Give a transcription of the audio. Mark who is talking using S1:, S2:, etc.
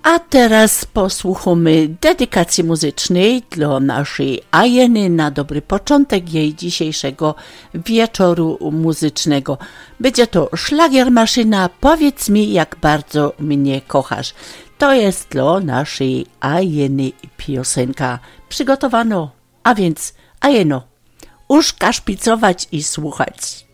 S1: A teraz posłuchamy dedykacji muzycznej dla naszej Ajeny na dobry początek jej dzisiejszego wieczoru muzycznego. Będzie to szlagier maszyna Powiedz mi, jak bardzo mnie kochasz. To jest dla naszej Ajeny piosenka. Przygotowano, a więc Ajeno, uszka szpicować i słuchać.